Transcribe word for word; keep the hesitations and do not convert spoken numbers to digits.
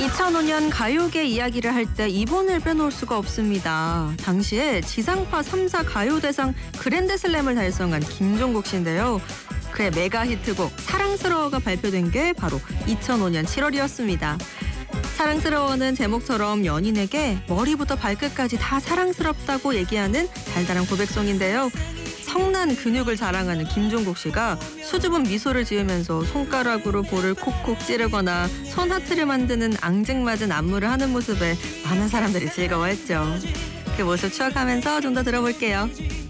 이천오 년 가요계 이야기를 할 때 이분을 빼놓을 수가 없습니다. 당시에 지상파 삼 사 가요대상 그랜드슬램을 달성한 김종국 씨인데요. 그의 메가 히트곡 사랑스러워가 발표된 게 바로 이천오 년 칠월이었습니다. 사랑스러워는 제목처럼 연인에게 머리부터 발끝까지 다 사랑스럽다고 얘기하는 달달한 고백송인데요. 성난 근육을 자랑하는 김종국 씨가 수줍은 미소를 지으면서 손가락으로 볼을 콕콕 찌르거나 손하트를 만드는 앙증맞은 안무를 하는 모습에 많은 사람들이 즐거워했죠. 그 모습 추억하면서 좀 더 들어볼게요.